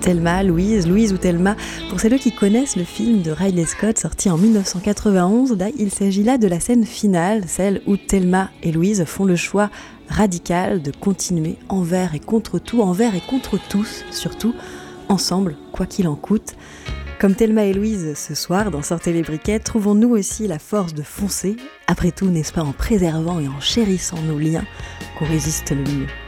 Thelma, Louise, Louise ou Thelma. Pour celles qui connaissent le film de Ridley Scott sorti en 1991, il s'agit là de la scène finale, celle où Thelma et Louise font le choix radical de continuer envers et contre tout, envers et contre tous, surtout ensemble, quoi qu'il en coûte. Comme Thelma et Louise ce soir dans Sortez les briquettes, trouvons-nous aussi la force de foncer. Après tout, n'est-ce pas en préservant et en chérissant nos liens qu'on résiste le mieux.